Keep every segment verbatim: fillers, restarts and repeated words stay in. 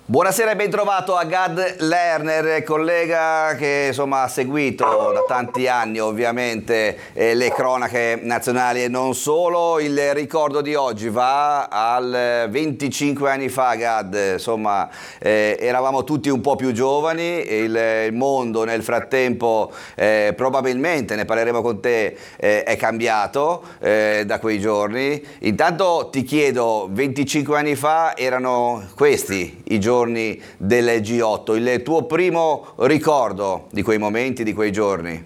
Buonasera e ben trovato a Gad Lerner, collega che insomma ha seguito da tanti anni ovviamente eh, le cronache nazionali e non solo. Il ricordo di oggi va al venticinque anni fa, Gad, insomma eh, eravamo tutti un po' più giovani, il, il mondo nel frattempo eh, probabilmente, ne parleremo con te, eh, è cambiato eh, da quei giorni. Intanto ti chiedo, venticinque anni fa erano questi i giorni del G otto, il tuo primo ricordo di quei momenti, di quei giorni?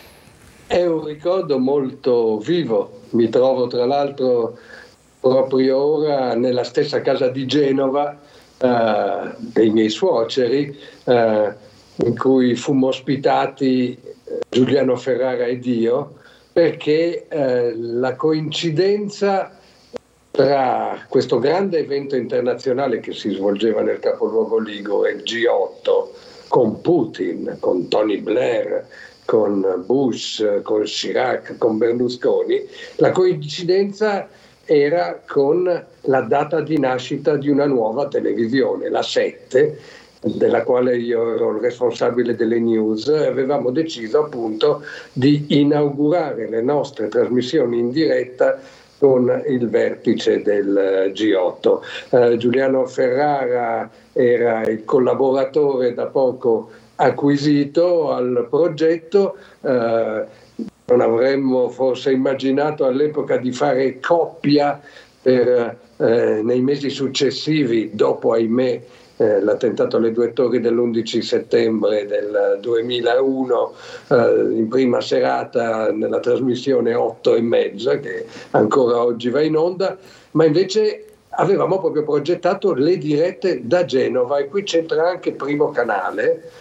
È un ricordo molto vivo, mi trovo tra l'altro proprio ora nella stessa casa di Genova eh, dei miei suoceri, eh, in cui fummo ospitati Giuliano Ferrara ed io, perché eh, la coincidenza tra questo grande evento internazionale che si svolgeva nel capoluogo ligure, il G otto, con Putin, con Tony Blair, con Bush, con Chirac, con Berlusconi, la coincidenza era con la data di nascita di una nuova televisione, la sette, della quale io ero il responsabile delle news, e avevamo deciso appunto di inaugurare le nostre trasmissioni in diretta con il vertice del G otto. Eh, Giuliano Ferrara era il collaboratore da poco acquisito al progetto. Eh, non avremmo forse immaginato all'epoca di fare coppia per, eh, nei mesi successivi, dopo ahimè Eh, l'attentato alle due torri dell'undici settembre del duemilauno, eh, in prima serata nella trasmissione otto e mezza, che ancora oggi va in onda, ma invece avevamo proprio progettato le dirette da Genova, e qui c'entra anche Primo Canale,